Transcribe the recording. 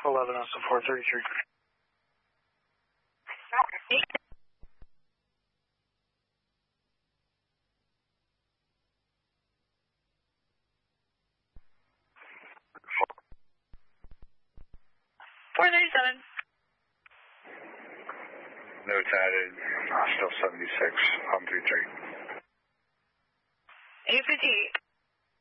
11 on support 33. Notes added, still 76 on 33. 858.